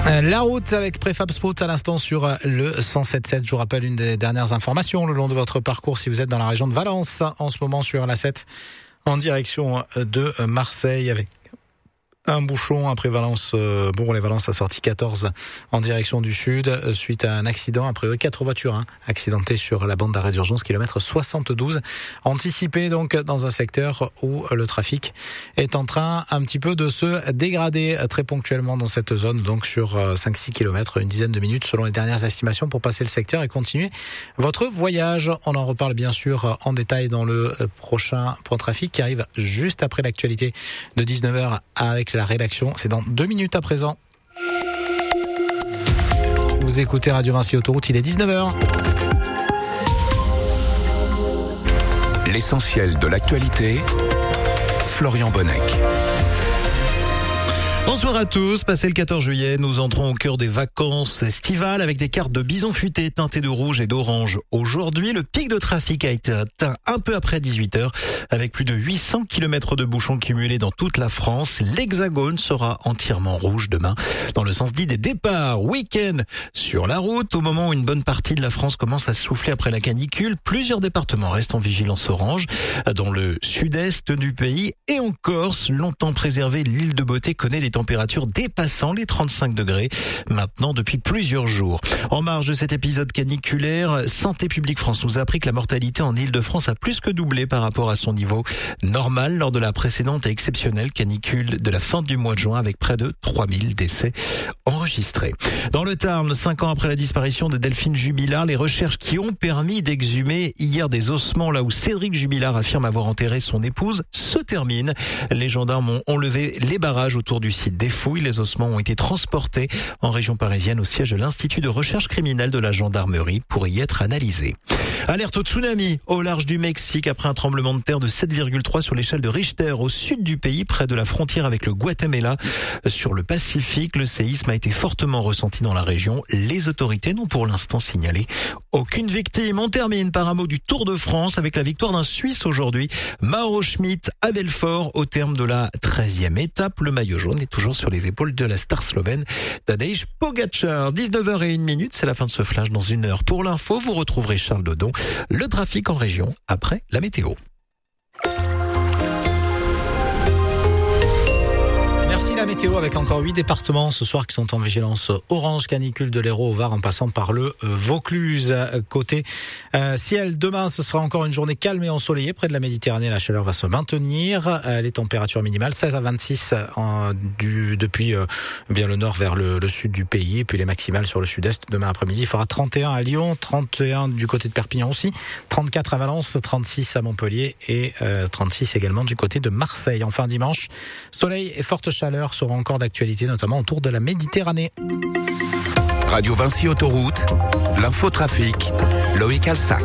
La route avec Préfab Spout à l'instant sur le 107.7. Je vous rappelle une des dernières informations le long de votre parcours si vous êtes dans la région de Valence en ce moment sur la 7 en direction de Marseille avec un bouchon après Valence, Bourg-les-Valence à sortie 14 en direction du sud suite à un accident. A priori 4 voitures accidentées sur la bande d'arrêt d'urgence kilomètre 72. Anticipé donc dans un secteur où le trafic est en train un petit peu de se dégrader très ponctuellement dans cette zone. Donc sur 5-6 kilomètres, une dizaine de minutes selon les dernières estimations pour passer le secteur et continuer votre voyage. On en reparle bien sûr en détail dans le prochain point trafic qui arrive juste après l'actualité de 19h avec la rédaction. C'est dans 2 minutes à présent. Vous écoutez Radio Vinci Autoroute, il est 19h. L'essentiel de l'actualité, Florian Bonnec. Bonsoir à tous, passé le 14 juillet, nous entrons au cœur des vacances estivales avec des cartes de bison futé teintées de rouge et d'orange. Aujourd'hui, le pic de trafic a été atteint un peu après 18h avec plus de 800 km de bouchons cumulés dans toute la France. L'Hexagone sera entièrement rouge demain dans le sens dit des départs. Week-end sur la route, au moment où une bonne partie de la France commence à souffler après la canicule. Plusieurs départements restent en vigilance orange dans le sud-est du pays et en Corse. Longtemps préservée, l'île de Beauté connaît des températures dépassant les 35 degrés maintenant depuis plusieurs jours. En marge de cet épisode caniculaire, Santé publique France nous a appris que la mortalité en Île-de-France a plus que doublé par rapport à son niveau normal lors de la précédente et exceptionnelle canicule de la fin du mois de juin avec près de 3000 décès enregistrés. Dans le Tarn, 5 ans après la disparition de Delphine Jubilard, les recherches qui ont permis d'exhumer hier des ossements là où Cédric Jubilard affirme avoir enterré son épouse se terminent. Les gendarmes ont levé les barrages autour du site des fouilles. Les ossements ont été transportés en région parisienne au siège de l'Institut de recherche criminelle de la gendarmerie pour y être analysés. Alerte au tsunami au large du Mexique après un tremblement de terre de 7,3 sur l'échelle de Richter au sud du pays près de la frontière avec le Guatemala. Sur le Pacifique, le séisme a été fortement ressenti dans la région. Les autorités n'ont pour l'instant signalé aucune victime. On termine par un mot du Tour de France avec la victoire d'un Suisse aujourd'hui. Mauro Schmidt à Belfort au terme de la 13e étape. Le maillot jaune est toujours sur les épaules de la star slovène Tadej Pogačar. 19h01, c'est la fin de ce flash. Dans une heure pour l'info, vous retrouverez Charles Dodon. Le trafic en région après la météo. Merci la météo avec encore 8 départements ce soir qui sont en vigilance orange canicule de l'Hérault au Var en passant par le Vaucluse. Côté ciel, demain ce sera encore une journée calme et ensoleillée près de la Méditerranée. La chaleur va se maintenir. Les températures minimales 16 à 26 depuis bien le nord vers le sud du pays et puis les maximales sur le sud-est. Demain après-midi il fera 31 à Lyon, 31 du côté de Perpignan aussi, 34 à Valence, 36 à Montpellier et 36 également du côté de Marseille. Enfin dimanche, soleil et forte chaleur sera encore d'actualité, notamment autour de la Méditerranée. Radio Vinci Autoroute, l'infotrafic, Loïc Alsac.